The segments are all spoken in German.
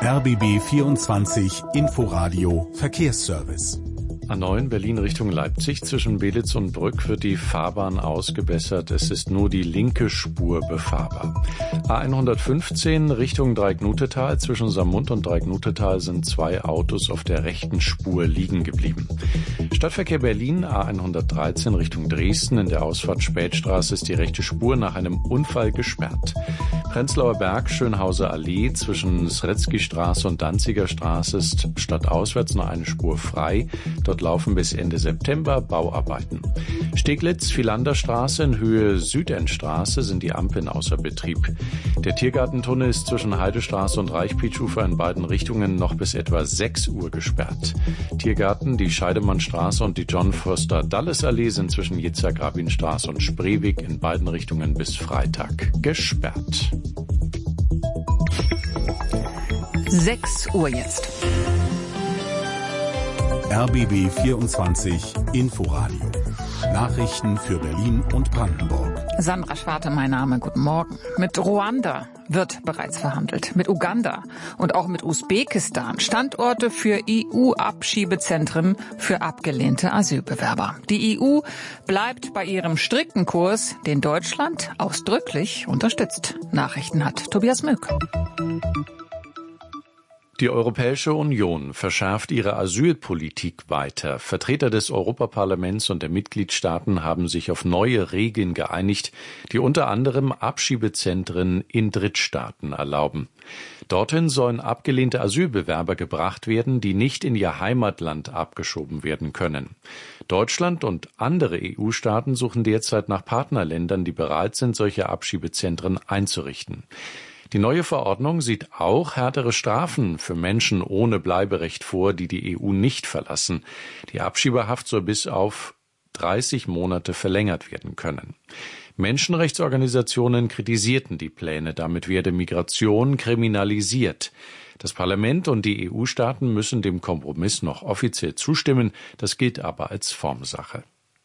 RBB 24 Inforadio Verkehrsservice. A9 Berlin Richtung Leipzig. Zwischen Belitz und Brück wird die Fahrbahn ausgebessert. Es ist nur die linke Spur befahrbar. A115 Richtung Dreiecknutetal. Zwischen Saarmund und Dreiecknutetal sind 2 Autos auf der rechten Spur liegen geblieben. Stadtverkehr Berlin A113 Richtung Dresden. In der Ausfahrt Spätstraße ist die rechte Spur nach einem Unfall gesperrt. Prenzlauer Berg, Schönhauser Allee. Zwischen Sretzky-Straße und Danziger Straße ist stadtauswärts noch eine Spur frei. Dort laufen bis Ende September Bauarbeiten. Steglitz, Philanderstraße in Höhe Südendstraße sind die Ampeln außer Betrieb. Der Tiergartentunnel ist zwischen Heidestraße und Reichpietschufer in beiden Richtungen noch bis etwa 6 Uhr gesperrt. Tiergarten, die Scheidemannstraße und die John Foster Dulles Allee sind zwischen Yitzhak-Rabin-Straße und Spreeweg in beiden Richtungen bis Freitag gesperrt. 6 Uhr jetzt. RBB 24 Inforadio. Nachrichten für Berlin und Brandenburg. Sandra Schwarte, mein Name. Guten Morgen. Mit Ruanda wird bereits verhandelt. Mit Uganda und auch mit Usbekistan. Standorte für EU-Abschiebezentren für abgelehnte Asylbewerber. Die EU bleibt bei ihrem strikten Kurs, den Deutschland ausdrücklich unterstützt. Nachrichten hat Tobias Mück. Die Europäische Union verschärft ihre Asylpolitik weiter. Vertreter des Europaparlaments und der Mitgliedstaaten haben sich auf neue Regeln geeinigt, die unter anderem Abschiebezentren in Drittstaaten erlauben. Dorthin sollen abgelehnte Asylbewerber gebracht werden, die nicht in ihr Heimatland abgeschoben werden können. Deutschland und andere EU-Staaten suchen derzeit nach Partnerländern, die bereit sind, solche Abschiebezentren einzurichten. Die neue Verordnung sieht auch härtere Strafen für Menschen ohne Bleiberecht vor, die die EU nicht verlassen. Die Abschiebehaft soll bis auf 30 Monate verlängert werden können. Menschenrechtsorganisationen kritisierten die Pläne, damit werde Migration kriminalisiert. Das Parlament und die EU-Staaten müssen dem Kompromiss noch offiziell zustimmen, das gilt aber als Formsache.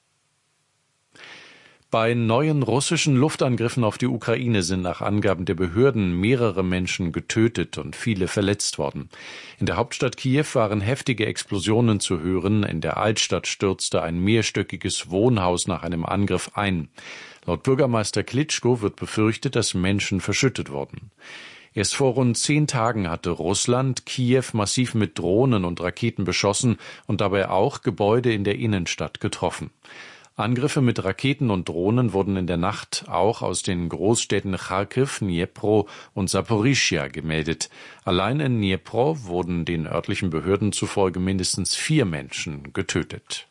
Bei neuen russischen Luftangriffen auf die Ukraine sind nach Angaben der Behörden mehrere Menschen getötet und viele verletzt worden. In der Hauptstadt Kiew waren heftige Explosionen zu hören. In der Altstadt stürzte ein mehrstöckiges Wohnhaus nach einem Angriff ein. Laut Bürgermeister Klitschko wird befürchtet, dass Menschen verschüttet wurden. Erst vor rund 10 Tagen hatte Russland Kiew massiv mit Drohnen und Raketen beschossen und dabei auch Gebäude in der Innenstadt getroffen. Angriffe mit Raketen und Drohnen wurden in der Nacht auch aus den Großstädten Charkiw, Dnipro und Saporischschja gemeldet. Allein in Dnipro wurden den örtlichen Behörden zufolge mindestens 4 Menschen getötet.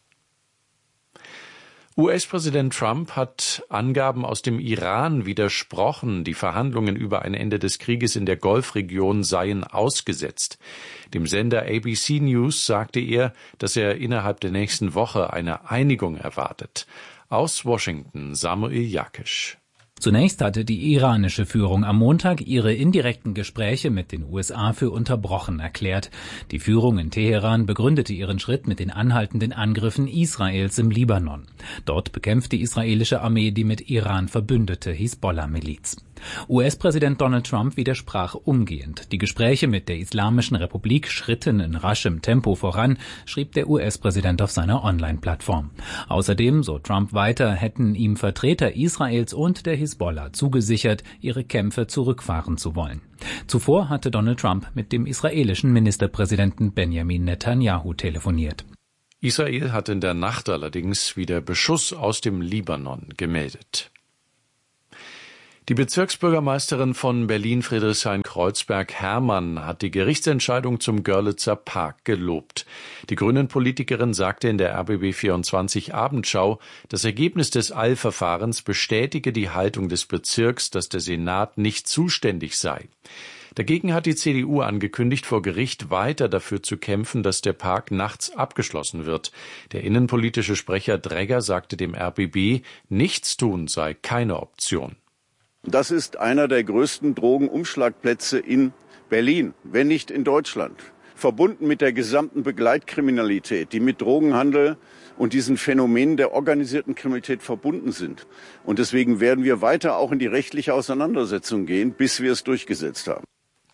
US-Präsident Trump hat Angaben aus dem Iran widersprochen, die Verhandlungen über ein Ende des Krieges in der Golfregion seien ausgesetzt. Dem Sender ABC News sagte er, dass er innerhalb der nächsten Woche eine Einigung erwartet. Aus Washington Samuel Jakisch. Zunächst hatte die iranische Führung am Montag ihre indirekten Gespräche mit den USA für unterbrochen erklärt. Die Führung in Teheran begründete ihren Schritt mit den anhaltenden Angriffen Israels im Libanon. Dort bekämpft die israelische Armee die mit Iran verbündete Hisbollah-Miliz. US-Präsident Donald Trump widersprach umgehend. Die Gespräche mit der Islamischen Republik schritten in raschem Tempo voran, schrieb der US-Präsident auf seiner Online-Plattform. Außerdem, so Trump weiter, hätten ihm Vertreter Israels und der Hisbollah zugesichert, ihre Kämpfe zurückfahren zu wollen. Zuvor hatte Donald Trump mit dem israelischen Ministerpräsidenten Benjamin Netanyahu telefoniert. Israel hat in der Nacht allerdings wieder Beschuss aus dem Libanon gemeldet. Die Bezirksbürgermeisterin von Berlin-Friedrichshain-Kreuzberg, Herrmann, hat die Gerichtsentscheidung zum Görlitzer Park gelobt. Die Grünen-Politikerin sagte in der RBB24 Abendschau, das Ergebnis des Eilverfahrens bestätige die Haltung des Bezirks, dass der Senat nicht zuständig sei. Dagegen hat die CDU angekündigt, vor Gericht weiter dafür zu kämpfen, dass der Park nachts abgeschlossen wird. Der innenpolitische Sprecher Dregger sagte dem RBB, Nichtstun sei keine Option. Das ist einer der größten Drogenumschlagplätze in Berlin, wenn nicht in Deutschland. Verbunden mit der gesamten Begleitkriminalität, die mit Drogenhandel und diesen Phänomenen der organisierten Kriminalität verbunden sind. Und deswegen werden wir weiter auch in die rechtliche Auseinandersetzung gehen, bis wir es durchgesetzt haben.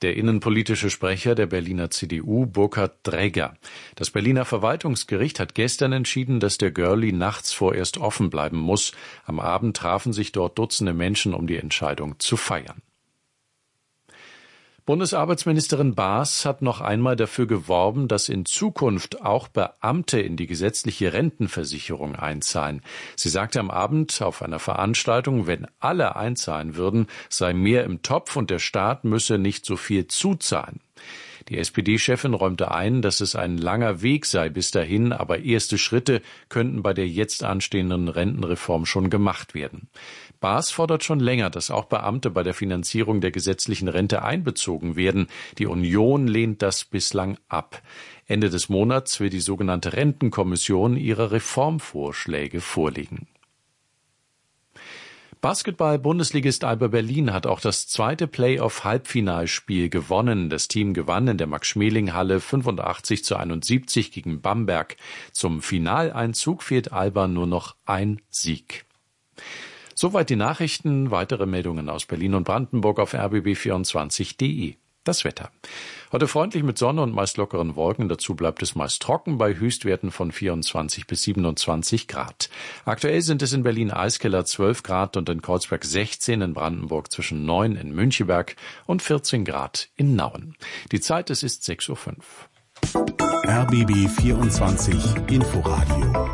der innenpolitische Sprecher der Berliner CDU, Burkhard Dregger. Das Berliner Verwaltungsgericht hat gestern entschieden, dass der Görli nachts vorerst offen bleiben muss. Am Abend trafen sich dort Dutzende Menschen, um die Entscheidung zu feiern. Bundesarbeitsministerin Baas hat noch einmal dafür geworben, dass in Zukunft auch Beamte in die gesetzliche Rentenversicherung einzahlen. Sie sagte am Abend auf einer Veranstaltung, wenn alle einzahlen würden, sei mehr im Topf und der Staat müsse nicht so viel zuzahlen. Die SPD-Chefin räumte ein, dass es ein langer Weg sei bis dahin, aber erste Schritte könnten bei der jetzt anstehenden Rentenreform schon gemacht werden. Baas fordert schon länger, dass auch Beamte bei der Finanzierung der gesetzlichen Rente einbezogen werden. Die Union lehnt das bislang ab. Ende des Monats will die sogenannte Rentenkommission ihre Reformvorschläge vorlegen. Basketball-Bundesligist Alba Berlin hat auch das zweite Playoff-Halbfinalspiel gewonnen. Das Team gewann in der Max-Schmeling-Halle 85:71 gegen Bamberg. Zum Finaleinzug fehlt Alba nur noch ein Sieg. Soweit die Nachrichten. Weitere Meldungen aus Berlin und Brandenburg auf rbb24.de. Das Wetter. Heute freundlich mit Sonne und meist lockeren Wolken. Dazu bleibt es meist trocken bei Höchstwerten von 24 bis 27 Grad. Aktuell sind es in Berlin-Eiskeller 12 Grad und in Kreuzberg 16, in Brandenburg zwischen 9 in Müncheberg und 14 Grad in Nauen. Die Zeit, es ist 6:05 Uhr. RBB 24 Inforadio.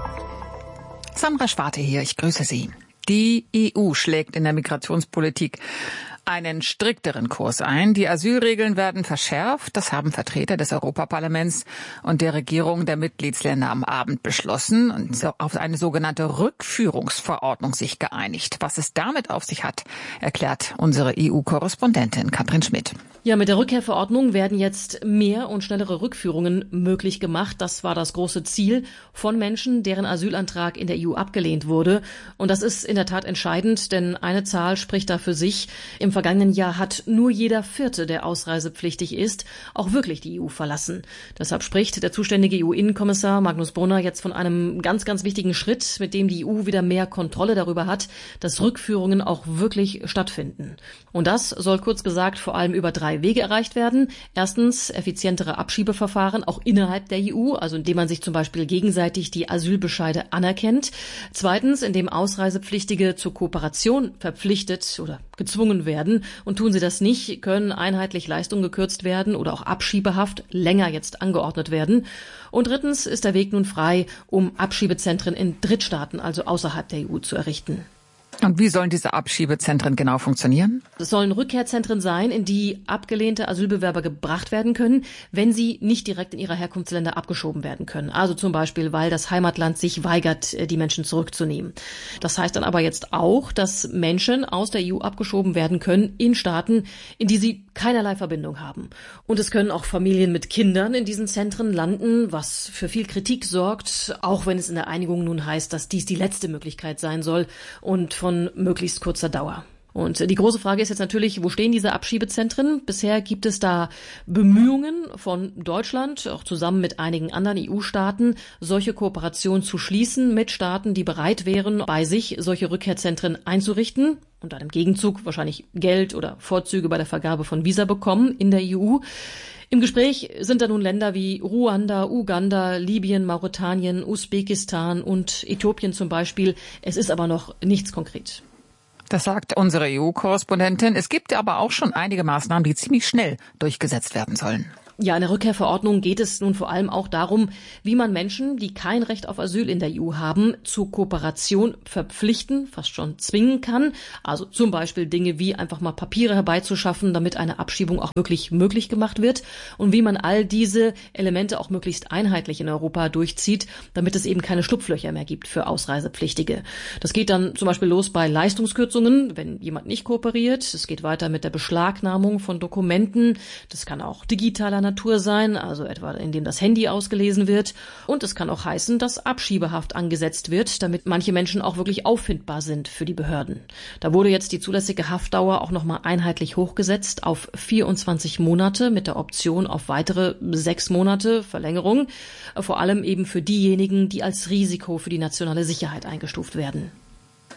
Samra Schwarte hier, ich grüße Sie. Die EU schlägt in der Migrationspolitik einen strikteren Kurs ein. Die Asylregeln werden verschärft. Das haben Vertreter des Europaparlaments und der Regierung der Mitgliedsländer am Abend beschlossen und auf eine sogenannte Rückführungsverordnung sich geeinigt. Was es damit auf sich hat, erklärt unsere EU-Korrespondentin Katrin Schmidt. Ja, mit der Rückkehrverordnung werden jetzt mehr und schnellere Rückführungen möglich gemacht. Das war das große Ziel von Menschen, deren Asylantrag in der EU abgelehnt wurde. Und das ist in der Tat entscheidend, denn eine Zahl spricht da für sich. Im vergangenen Jahr hat nur jeder Vierte, der ausreisepflichtig ist, auch wirklich die EU verlassen. Deshalb spricht der zuständige EU-Innenkommissar Magnus Brunner jetzt von einem ganz, ganz wichtigen Schritt, mit dem die EU wieder mehr Kontrolle darüber hat, dass Rückführungen auch wirklich stattfinden. Und das soll kurz gesagt vor allem über 3 Wege erreicht werden. Erstens effizientere Abschiebeverfahren, auch innerhalb der EU, also indem man sich zum Beispiel gegenseitig die Asylbescheide anerkennt. Zweitens, indem Ausreisepflichtige zur Kooperation verpflichtet oder gezwungen werden. Und tun sie das nicht, können einheitlich Leistungen gekürzt werden oder auch Abschiebehaft länger jetzt angeordnet werden. Und drittens ist der Weg nun frei, um Abschiebezentren in Drittstaaten, also außerhalb der EU, zu errichten. Und wie sollen diese Abschiebezentren genau funktionieren? Es sollen Rückkehrzentren sein, in die abgelehnte Asylbewerber gebracht werden können, wenn sie nicht direkt in ihre Herkunftsländer abgeschoben werden können. Also zum Beispiel, weil das Heimatland sich weigert, die Menschen zurückzunehmen. Das heißt dann aber jetzt auch, dass Menschen aus der EU abgeschoben werden können in Staaten, in die sie keinerlei Verbindung haben. Und es können auch Familien mit Kindern in diesen Zentren landen, was für viel Kritik sorgt, auch wenn es in der Einigung nun heißt, dass dies die letzte Möglichkeit sein soll und von möglichst kurzer Dauer. Und die große Frage ist jetzt natürlich, wo stehen diese Abschiebezentren? Bisher gibt es da Bemühungen von Deutschland, auch zusammen mit einigen anderen EU-Staaten, solche Kooperationen zu schließen mit Staaten, die bereit wären, bei sich solche Rückkehrzentren einzurichten und dann im Gegenzug wahrscheinlich Geld oder Vorzüge bei der Vergabe von Visa bekommen in der EU. Im Gespräch sind da nun Länder wie Ruanda, Uganda, Libyen, Mauretanien, Usbekistan und Äthiopien zum Beispiel. Es ist aber noch nichts konkret. Das sagt unsere EU-Korrespondentin. Es gibt aber auch schon einige Maßnahmen, die ziemlich schnell durchgesetzt werden sollen. Ja, in der Rückkehrverordnung geht es nun vor allem auch darum, wie man Menschen, die kein Recht auf Asyl in der EU haben, zur Kooperation verpflichten, fast schon zwingen kann. Also zum Beispiel Dinge wie einfach mal Papiere herbeizuschaffen, damit eine Abschiebung auch wirklich möglich gemacht wird. Und wie man all diese Elemente auch möglichst einheitlich in Europa durchzieht, damit es eben keine Schlupflöcher mehr gibt für Ausreisepflichtige. Das geht dann zum Beispiel los bei Leistungskürzungen, wenn jemand nicht kooperiert. Es geht weiter mit der Beschlagnahmung von Dokumenten. Das kann auch digitaler Natur sein, also etwa indem das Handy ausgelesen wird. Und es kann auch heißen, dass Abschiebehaft angesetzt wird, damit manche Menschen auch wirklich auffindbar sind für die Behörden. Da wurde jetzt die zulässige Haftdauer auch nochmal einheitlich hochgesetzt auf 24 Monate mit der Option auf weitere 6 Monate Verlängerung. Vor allem eben für diejenigen, die als Risiko für die nationale Sicherheit eingestuft werden.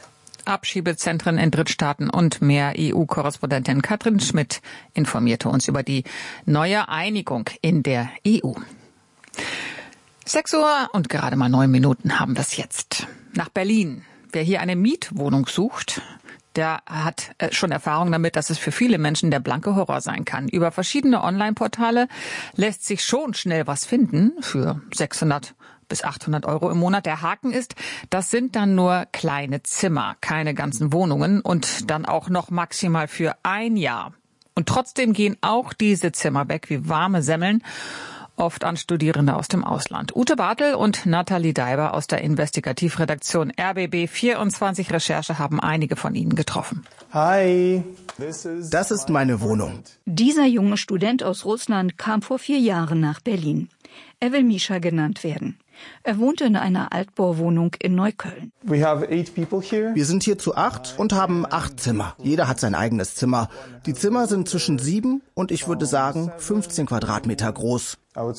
Abschiebezentren in Drittstaaten und mehr. EU-Korrespondentin Katrin Schmidt informierte uns über die neue Einigung in der EU. 6 Uhr und gerade mal 9 Minuten haben wir es jetzt. Nach Berlin. Wer hier eine Mietwohnung sucht, der hat schon Erfahrung damit, dass es für viele Menschen der blanke Horror sein kann. Über verschiedene Online-Portale lässt sich schon schnell was finden für 600 bis 800 Euro im Monat. Der Haken ist, das sind dann nur kleine Zimmer, keine ganzen Wohnungen und dann auch noch maximal für 1 Jahr. Und trotzdem gehen auch diese Zimmer weg wie warme Semmeln, oft an Studierende aus dem Ausland. Ute Bartel und Nathalie Daiber aus der Investigativredaktion RBB24 Recherche haben einige von ihnen getroffen. Hi, das ist meine Wohnung. Dieser junge Student aus Russland kam vor 4 Jahren nach Berlin. Er will Misha genannt werden. Er wohnte in einer Altbauwohnung in Neukölln. Wir sind hier zu 8 und haben 8 Zimmer. Jeder hat sein eigenes Zimmer. Die Zimmer sind zwischen 7 und ich würde sagen 15 Quadratmeter groß.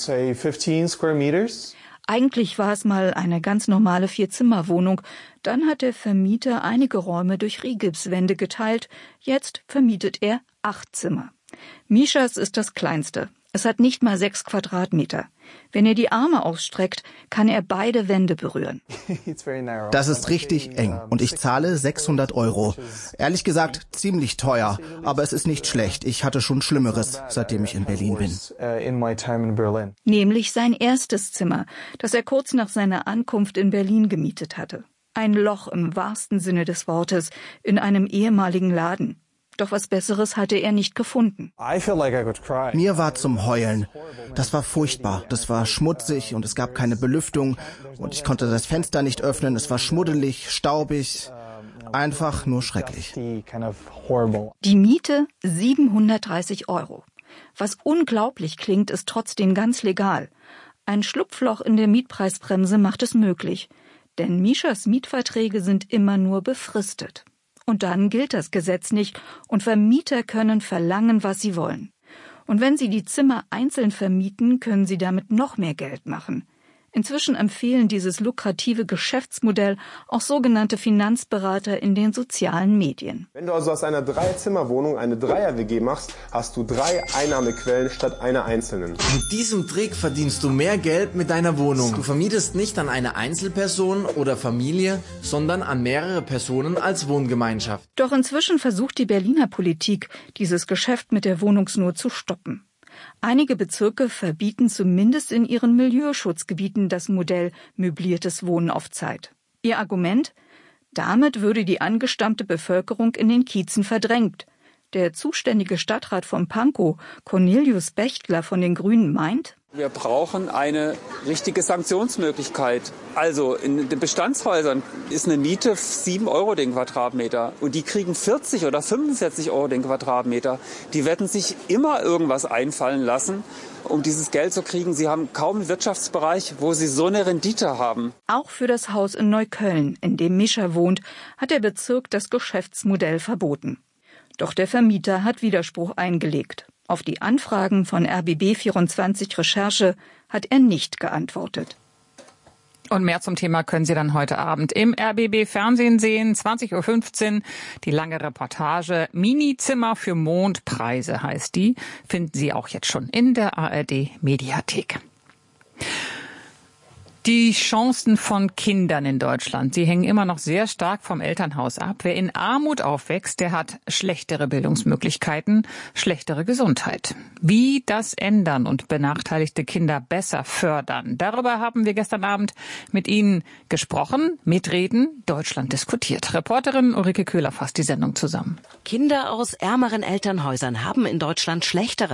Eigentlich war es mal eine ganz normale 4-Zimmer-Wohnung. Dann hat der Vermieter einige Räume durch Rigipswände geteilt. Jetzt vermietet er 8 Zimmer. Mishas ist das kleinste. Es hat nicht mal 6 Quadratmeter. Wenn er die Arme ausstreckt, kann er beide Wände berühren. Das ist richtig eng und ich zahle 600 Euro. Ehrlich gesagt, ziemlich teuer, aber es ist nicht schlecht. Ich hatte schon Schlimmeres, seitdem ich in Berlin bin. Nämlich sein erstes Zimmer, das er kurz nach seiner Ankunft in Berlin gemietet hatte. Ein Loch im wahrsten Sinne des Wortes in einem ehemaligen Laden. Doch was Besseres hatte er nicht gefunden. Mir war zum Heulen. Das war furchtbar. Das war schmutzig und es gab keine Belüftung. Und ich konnte das Fenster nicht öffnen. Es war schmuddelig, staubig. Einfach nur schrecklich. Die Miete 730 Euro. Was unglaublich klingt, ist trotzdem ganz legal. Ein Schlupfloch in der Mietpreisbremse macht es möglich. Denn Mishas Mietverträge sind immer nur befristet. Und dann gilt das Gesetz nicht und Vermieter können verlangen, was sie wollen. Und wenn sie die Zimmer einzeln vermieten, können sie damit noch mehr Geld machen. Inzwischen empfehlen dieses lukrative Geschäftsmodell auch sogenannte Finanzberater in den sozialen Medien. Wenn du also aus einer 3-Zimmer-Wohnung eine 3er-WG machst, hast du 3 Einnahmequellen statt einer einzelnen. Mit diesem Trick verdienst du mehr Geld mit deiner Wohnung. Du vermietest nicht an eine Einzelperson oder Familie, sondern an mehrere Personen als Wohngemeinschaft. Doch inzwischen versucht die Berliner Politik, dieses Geschäft mit der Wohnungsnot zu stoppen. Einige Bezirke verbieten zumindest in ihren Milieuschutzgebieten das Modell möbliertes Wohnen auf Zeit. Ihr Argument? Damit würde die angestammte Bevölkerung in den Kiezen verdrängt. Der zuständige Stadtrat von Pankow, Cornelius Bechtler von den Grünen, meint: Wir brauchen eine richtige Sanktionsmöglichkeit. Also in den Bestandshäusern ist eine Miete 7 Euro den Quadratmeter und die kriegen 40 oder 45 Euro den Quadratmeter. Die werden sich immer irgendwas einfallen lassen, um dieses Geld zu kriegen. Sie haben kaum einen Wirtschaftsbereich, wo sie so eine Rendite haben. Auch für das Haus in Neukölln, in dem Misha wohnt, hat der Bezirk das Geschäftsmodell verboten. Doch der Vermieter hat Widerspruch eingelegt. Auf die Anfragen von RBB24 Recherche hat er nicht geantwortet. Und mehr zum Thema können Sie dann heute Abend im RBB Fernsehen sehen. 20.15 Uhr, die lange Reportage Minizimmer für Mondpreise heißt die. Finden Sie auch jetzt schon in der ARD Mediathek. Die Chancen von Kindern in Deutschland, sie hängen immer noch sehr stark vom Elternhaus ab. Wer in Armut aufwächst, der hat schlechtere Bildungsmöglichkeiten, schlechtere Gesundheit. Wie das ändern und benachteiligte Kinder besser fördern, darüber haben wir gestern Abend mit Ihnen gesprochen. Mitreden, Deutschland diskutiert. Reporterin Ulrike Köhler fasst die Sendung zusammen. Kinder aus ärmeren Elternhäusern haben in Deutschland schlechtere